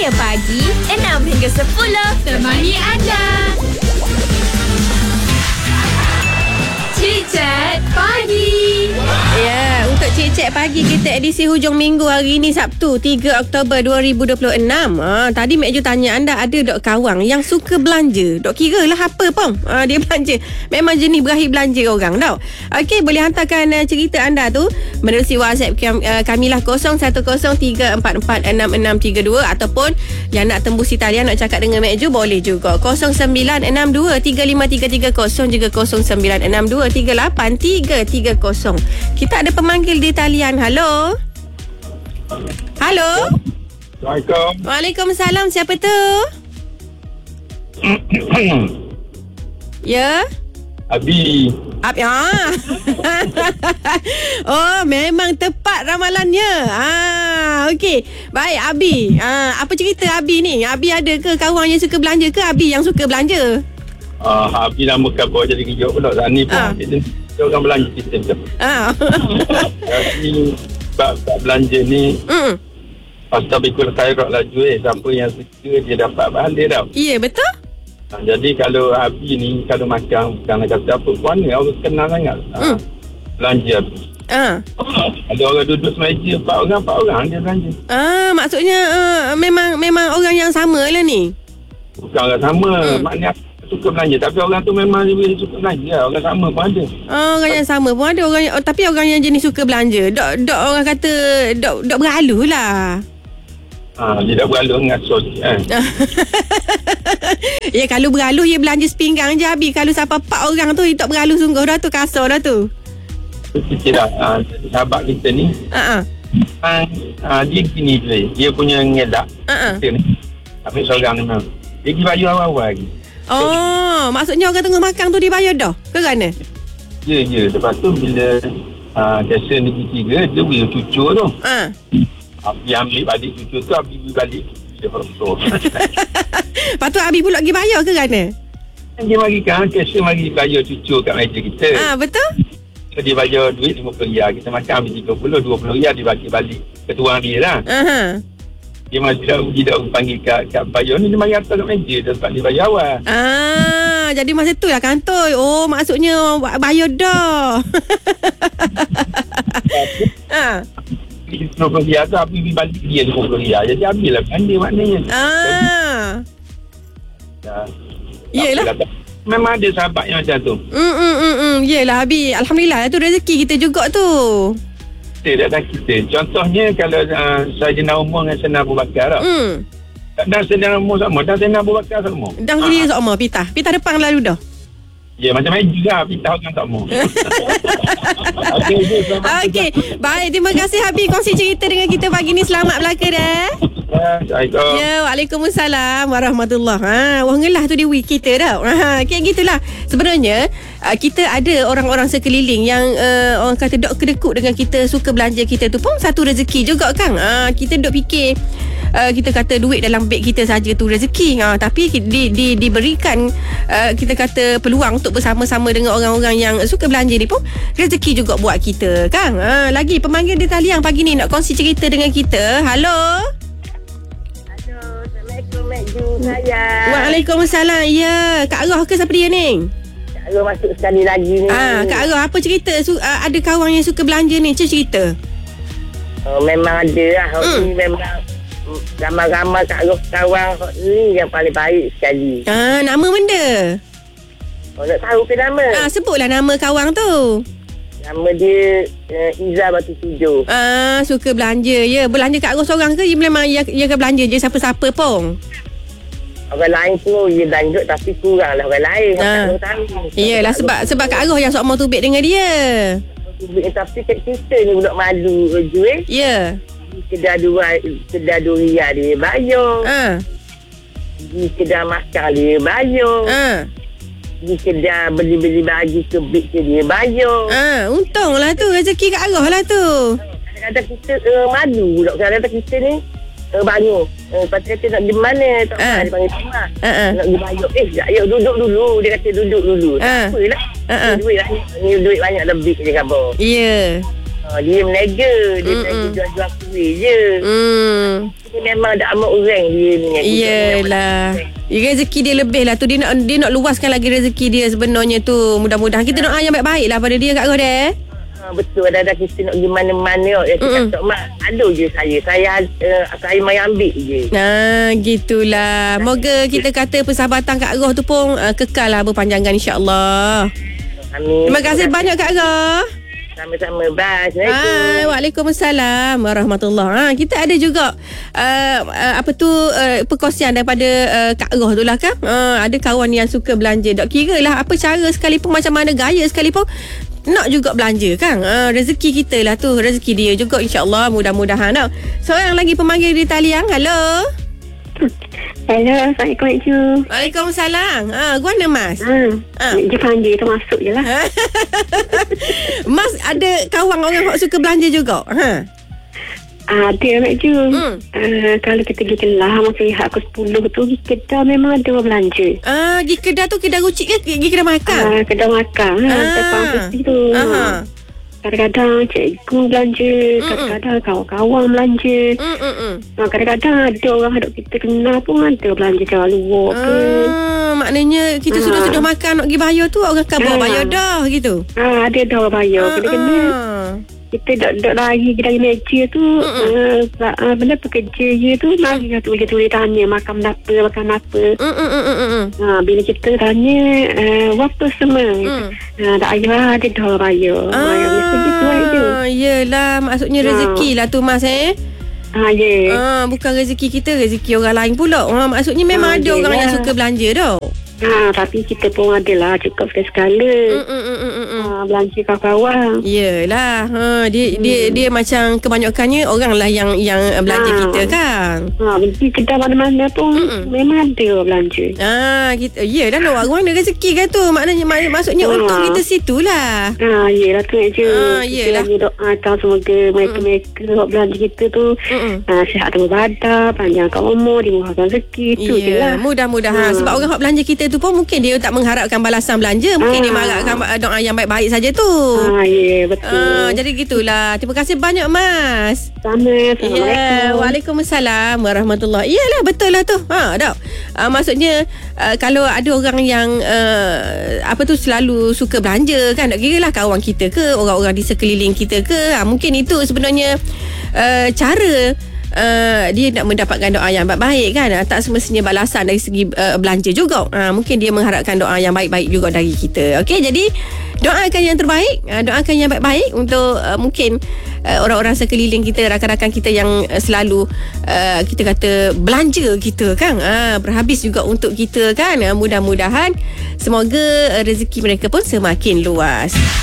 Suria Pagi 6 hingga 10 temani anda. Chit-chat Pagi. Ya, untuk Cik-Cik Pagi kita edisi hujung minggu hari ini Sabtu 3 Oktober 2026. Tadi Mek Ju tanya anda ada dok kawang yang suka belanja. Dok kira lah apa pun dia belanja. Memang jenis berakhir belanja orang tau. Okey, boleh hantarkan cerita anda tu menerusi WhatsApp kami lah 0103446632 ataupun yang nak tembus talian nak cakap dengan Mek Ju boleh juga 0962353330 juga 0962383330. Kita ada pemanggil di talian. Halo. Halo. Assalamualaikum. Waalaikumsalam. Siapa tu? Ya. Abi. Oh, memang tepat ramalannya. Okey. Baik, Abi. Apa cerita Abi ni? Abi ada ke kawan yang suka belanja ke Abi yang suka belanja? Abi namakan bawa jadi kerja pula. Ni pun kita orang belanja sistem tu. Jadi bab belanja ni pasal berikut khairat lah jual. Siapa yang suka dia dapat balik tau. Ya, betul. Jadi kalau Abi ni kalau makan bukan nak kata apa puan ni orang kenal sangat. Belanja Abi. Ada orang duduk semeja 4 orang dia belanja. Maksudnya memang orang yang sama lah ni. Bukan orang sama. Maknanya suka belanja. Tapi orang tu memang dia suka belanja. Orang sama pun ada. Orang yang sama pun ada. Tapi orang yang jenis suka belanja. Dok orang kata Dok berhalus lah. Dia dah berhalus ngasuh kan. Ya, kalau berhalus dia belanja sepinggang je Abi. Kalau siapa 4 orang tu dia tak berhalus sungguh dah tu. Kasar dah tu. Fikir dah sahabat kita ni dia gini je. Dia punya ngelak kita ni ambil seorang ni memang dia pergi baju awal-awal lagi. Maksudnya orang tengah makan tu dia bayar dah ke mana? Ya. Lepas tu bila kesa negeri 3 dia beri cucur tu. Abi ambil balik cucur tu. Abi beri balik dia bersor. Lepas tu Abi pula pergi bayar ke mana? Dia marikan kesa mari bayar cucur kat meja kita. Betul. So, dia bayar duit RM50. Kita makan habis RM30 dia bagi balik ke tuang dia lah. Dia masih tidak panggil kat bayar ni. Dia mari atas kat meja tempat dia bayar awal. Jadi masa tu lah kantoi. Oh, maksudnya bayar dah. RM20 tu Abi bagi balik dia RM20. Jadi Abi lah belanja maknanya. Yelah. Memang ada sahabat yang macam tu. Yelah Abi. Alhamdulillah tu rezeki kita juga tu. Kita datang kita. Contohnya kalau Sayyidina Umar dengan Sayyidina Abu Bakar tau. Dan Sayyidina Umar sama. Dan Sayyidina Abu Bakar sama. Dan dia sama Pitah depan lalu dah. Ya, macam meja lah. Pitah orang tak mau. Okey. Baik, terima kasih Habib kongsi cerita dengan kita pagi ni. Selamat belaka dah. Assalamualaikum. Ya, Waalaikumsalam warahmatullahi. Wah ngelah tu dia week kita dah. Kayak gitulah. Sebenarnya kita ada orang-orang sekeliling yang orang kata dok kedekut dengan kita, suka belanja kita tu pun satu rezeki juga kan. Kita dok fikir kita kata duit dalam beg kita saja tu rezeki. Tapi diberikan kita kata peluang untuk bersama-sama dengan orang-orang yang suka belanja ni pun rezeki juga buat kita kan. Lagi pemanggil di talian pagi ni nak kongsi cerita dengan kita. Halo. Assalamualaikum Mek Ju saya. Waalaikumsalam. Ya, Kak Roh ke siapa dia ni? Kak Roh masuk sekali lagi ni. Kak Roh apa cerita? Ada kawan yang suka belanja ni, cerita. Memang ada lah. Ni memang ramai-ramai Kak Roh kawan ni yang paling baik sekali. Nama benda? Nak tahu ke nama? Sebutlah nama kawan tu. Nama dia Izzah Batu Tujuh. Suka belanja. Ya, belanja Kak Roh seorang ke? Memang ia akan belanja je siapa-siapa pun. Orang lain pun dia belanja tapi kurang lah orang lain. Tak tahu. Iyalah sebab Kak Roh yang sok mau tubik dengan dia. Tapi kat kita ni budak malu jual. Ya. Kedai durian dia bayar. Di kedai makan dia bayar. Di kedai beli-beli baju ke beg ke dia bayar. Untunglah tu rezeki Kak Roh lah tu. Kadang-kadang kita malu budak. Kadang-kadang kita ni banyak. Lepas tu kata nak pergi mana tak apa dia panggil rumah. Nak pergi bayar. Sekejap ya duduk dulu. Dia kata duduk dulu. Tak apalah. Duit banyak lebih dia khabar. Ya. Dia menega. Dia jual-jual kuih je. Dia memang ada amat orang dia ni. Iyalah. Rezeki dia lebih lah tu. Dia nak luaskan lagi rezeki dia sebenarnya tu. Mudah-mudahan kita doa yang baik-baik lah pada dia, Kak Ros deh. Betul, ada kita nak pergi mana-mana. Cakap mak, ada je saya mai ambil je. Gitulah. Moga kita kata persahabatan Kak Ros tu pun kekal lah berpanjangan, insya-Allah. Amin. Terima kasih banyak Kak Ros. Sama-sama. Bye. Assalamualaikum. Waalaikumsalam warahmatullahi. Kita ada juga perkongsian daripada Kak Ros tu lah kan. Ada kawan yang suka belanja. Tak kira lah apa cara sekalipun, macam mana gaya sekalipun, nak juga belanja kan. Rezeki kita lah tu, rezeki dia juga, insya-Allah. Mudah-mudahan tau. Seorang lagi pemanggil di talian. Halo. Hello, Assalamualaikum Encik. Waalaikumsalam. Guana Mas? Dia panggil tu masuk je lah. Mas ada kawan orang yang suka belanja juga? Ada Mak Ju. Kalau kita pergi kelah masa lihat pukul 10 tu, pergi kedai memang ada orang belanja. Pergi kedai tu kedai rucik ke? Pergi kedai makan? Kedai makan. Depan peti tu. Kadang-kadang cikgu belanja, kadang-kadang kawan-kawan belanja. Kadang-kadang ada orang hadap kita kenal pun ada belanja cara luar ke. Maknanya kita sudah makan nak pergi bayar tu, orang akan bawa bayar dah gitu. Ada dah orang bayar. Kena-kena kita duduk lagi dari meja tu, benda pekerja je tu, lagi tulis-tulis tanya makan apa. Bila kita tanya apa semua, tak payah ada dah bayar. Yelah, maksudnya rezeki lah tu Mas bukan rezeki kita, rezeki orang lain pula. Maksudnya memang ada orang yang suka belanja dah. Tapi kita pun adalah cukup sekali belanja kawan-kawan. Yelah, dia macam kebanyakannya orang lah yang belanja kita kan. Pergi kedai mana-mana pun memang ada belanja. Kita, yelah lah, orang ada rezeki kan tu. Maksudnya untuk kita situlah. Yelah tu je. Yelah. Kita doakan semoga mereka belanja kita tu sihat tubuh badan, panjangkan umur, dimurahkan rezeki. Tu je lah. Mudah-mudahan. Sebab orang yang belanja kita tu pun mungkin dia tak mengharapkan balasan belanja. Mungkin dia mengharapkan doa yang baik-baik saja tu. Betul. Jadi gitulah. Terima kasih banyak Mas. Assalamualaikum. Waalaikumsalam warahmatullahi. Iyalah, betul lah tu. Maksudnya kalau ada orang yang selalu suka belanja kan, tak kira lah kawan kita ke, orang-orang di sekeliling kita ke, mungkin itu sebenarnya cara dia nak mendapatkan doa yang baik-baik kan. Tak semestinya balasan dari segi belanja juga. Mungkin dia mengharapkan doa yang baik-baik juga dari kita. Okey, jadi doakan yang terbaik, doakan yang baik-baik untuk mungkin orang-orang sekeliling kita, rakan-rakan kita yang selalu kita kata belanja kita kan, berhabis juga untuk kita kan. Mudah-mudahan semoga rezeki mereka pun semakin luas.